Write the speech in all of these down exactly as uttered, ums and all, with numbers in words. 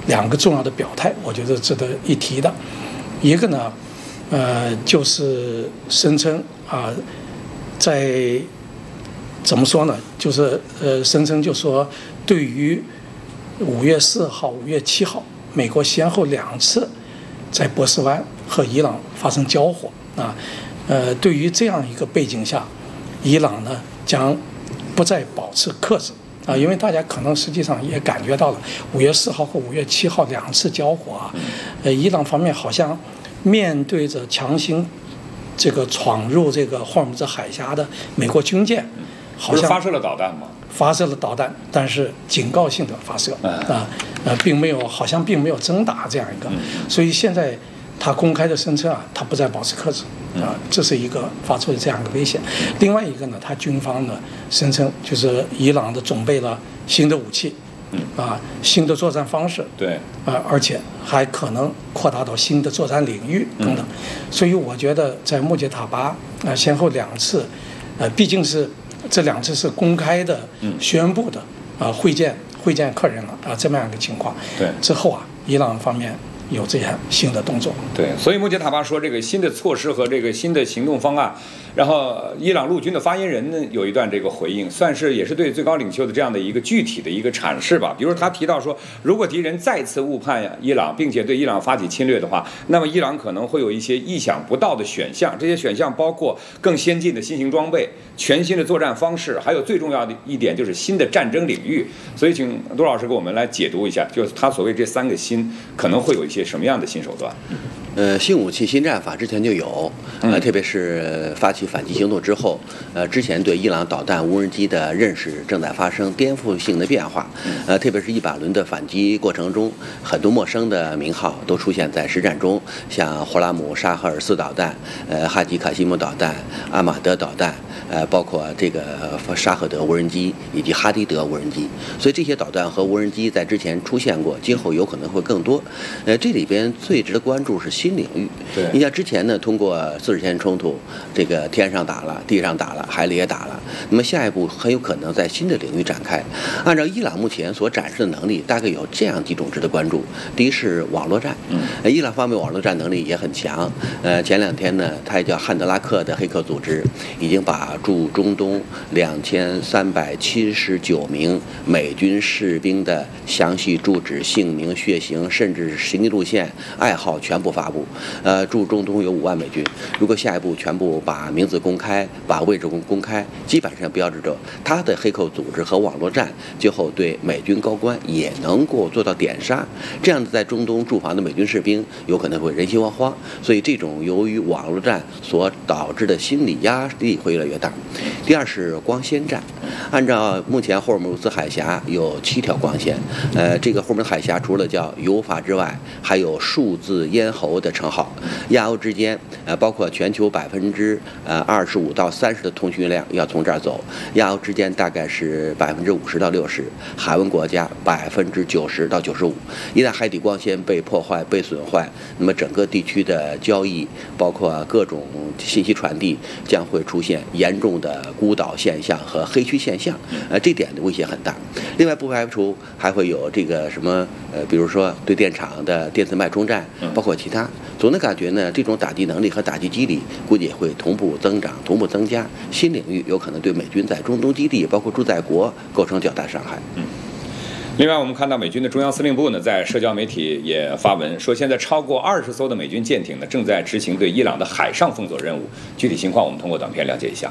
两个重要的表态，我觉得值得一提的。一个呢，呃，就是声称啊、呃，在怎么说呢？就是呃，声称就说对于五月四号、五月七号，美国先后两次在波斯湾和伊朗发生交火啊，呃，对于这样一个背景下，伊朗呢将不再保持克制啊，因为大家可能实际上也感觉到了五月四号和五月七号两次交火啊，呃，伊朗方面好像面对着强行这个闯入这个霍尔木兹海峡的美国军舰，好像发射了导弹吗？ 发射了导弹，但是警告性的发射啊，呃，并没有，好像并没有真打这样一个，所以现在他公开的声称啊，他不再保持克制啊，这是一个发出的这样一个危险。另外一个呢，他军方呢声称就是伊朗的准备了新的武器，啊，新的作战方式， 对， 啊，而且还可能扩大到新的作战领域等等。所以我觉得在穆杰塔巴啊先后两次，呃，毕竟是。这两次是公开的宣布的啊、呃，会见会见客人了啊、呃，这么样一个情况。 对， 之后啊，伊朗方面有这样新的动作。 对，所以穆杰塔巴说这个新的措施和这个新的行动方案，然后伊朗陆军的发言人呢有一段这个回应，算是也是对最高领袖的这样的一个具体的一个阐释吧。比如他提到说，如果敌人再次误判伊朗，并且对伊朗发起侵略的话，那么伊朗可能会有一些意想不到的选项，这些选项包括更先进的新型装备、全新的作战方式，还有最重要的一点就是新的战争领域。所以请杜老师给我们来解读一下，就是他所谓这三个新可能会有一些什么样的新手段。 呃，新武器、新战法之前就有，呃，特别是发起反击行动之后，呃，之前对伊朗导弹、无人机的认识正在发生颠覆性的变化，呃，特别是一百轮的反击过程中，很多陌生的名号都出现在实战中，像霍拉姆沙赫尔四导弹、呃，哈吉卡西姆导弹、阿马德导弹，呃，包括这个沙赫德无人机以及哈迪德无人机，所以这些导弹和无人机在之前出现过，今后有可能会更多。呃，这里边最值得关注是新领域。 对， 你像之前呢，通过四十天冲突，这个天上打了，地上打了，海里也打了，那么下一步很有可能在新的领域展开。按照伊朗目前所展示的能力，大概有这样几种值得关注。第一是网络战，嗯，伊朗方面网络战能力也很强。呃，前两天呢，它叫汉德拉克的黑客组织已经把驻中东两千三百七十九名美军士兵的详细住址、姓名、血型，甚至是行进路线、爱好全部发布。呃，驻中东有五万美军，如果下一步全部把名字公开，把位置公公开，基本上标志着他的黑客组织和网络战最后对美军高官也能够做到点杀。这样子在中东驻防的美军士兵有可能会人心惶惶，所以这种由于网络战所导致的心理压力会越来越大。第二是光纤战，按照目前霍尔木兹海峡有七条光纤，呃，这个霍尔木兹海峡除了叫油阀之外，还有数字咽喉的称号。亚欧之间，呃，包括全球百分之呃二十五到三十的通讯量要从这儿走，亚欧之间大概是百分之五十到六十，海湾国家百分之九十到九十五。一旦海底光纤被破坏、被损坏，那么整个地区的交易，包括各种信息传递，将会出现严重的孤岛现象和黑区现象，呃，这点的威胁很大。另外，不排除还会有这个什么，呃，比如说对电厂的电磁脉冲战，包括其他。总的感觉呢，这种打击能力和打击机理估计也会同步增长、同步增加。新领域有可能对美军在中东基地，包括驻在国构成较大伤害。 嗯。另外，我们看到美军的中央司令部呢，在社交媒体也发文说，现在超过二十艘的美军舰艇呢，正在执行对伊朗的海上封锁任务。具体情况，我们通过短片了解一下。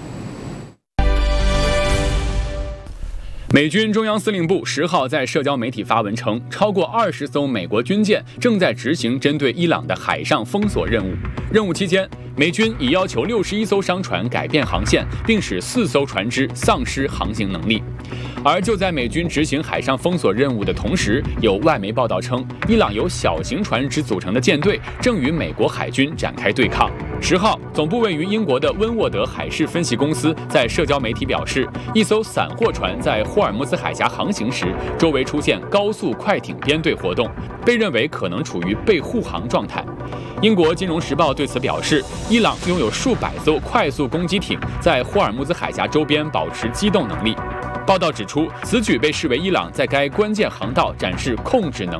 美军中央司令部十号在社交媒体发文称，超过二十艘美国军舰正在执行针对伊朗的海上封锁任务。任务期间，美军已要求六十一艘商船改变航线，并使四艘船只丧失航行能力。而就在美军执行海上封锁任务的同时，有外媒报道称，伊朗由小型船只组成的舰队正与美国海军展开对抗。十号，总部位于英国的温沃德海事分析公司在社交媒体表示，一艘散货船在霍尔木兹海峡航行时，周围出现高速快艇编队活动，被认为可能处于被护航状态。英国金融时报对此表示，伊朗拥有数百艘快速攻击艇在霍尔木兹海峡周边保持机动能力。报道指出，此举被视为伊朗在该关键航道展示控制能力。